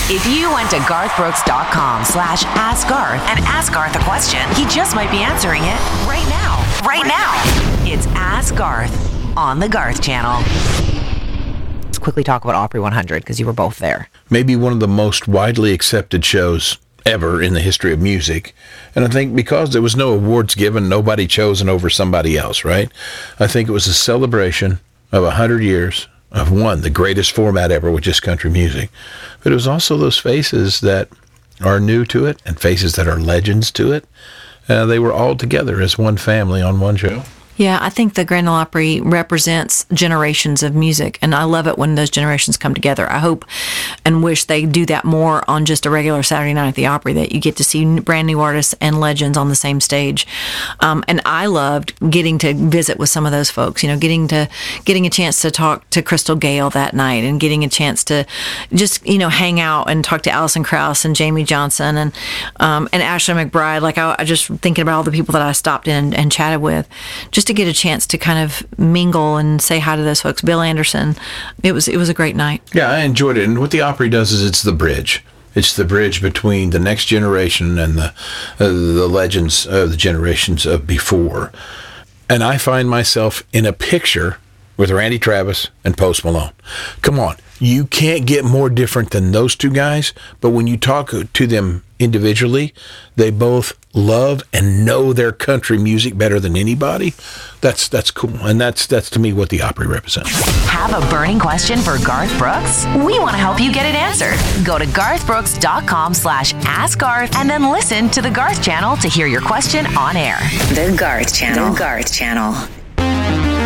If you went to garthbrooks.com/askgarth and ask Garth a question, he just might be answering it right now. Right now. It's Ask Garth on the Garth Channel. Let's quickly talk about Opry 100 because you were both there. Maybe one of the most widely accepted shows ever in the history of music. And I think because there was no awards given, nobody chosen over somebody else, right? I think it was a celebration of 100 years of the greatest format ever, which is country music. But it was also those faces that are new to it and faces that are legends to it. They were all together as one family on one show. Yeah, I think the Grand Ole Opry represents generations of music, and I love it when those generations come together. I hope and wish they do that more on just a regular Saturday night at the Opry, that you get to see brand new artists and legends on the same stage. And I loved getting to visit with some of those folks, getting a chance to talk to Crystal Gale that night and getting a chance to just, hang out and talk to Alison Krauss and Jamie Johnson and Ashley McBryde. Like I just thinking about all the people that I stopped in and chatted with, just to get a chance to kind of mingle and say hi to those folks. Bill Anderson. It was a great night. Yeah, I enjoyed it. And what the Opry does is it's the bridge. It's the bridge between the next generation and the legends of the generations of before. And I find myself in a picture with Randy Travis and Post Malone. Come on. You can't get more different than those two guys, but when you talk to them individually, they both love and know their country music better than anybody. That's cool, and that's to me what the Opry represents. Have a burning question for Garth Brooks? We want to help you get it answered. Go to garthbrooks.com/askgarth and then listen to the Garth Channel to hear your question on air. The Garth Channel. The Garth Channel.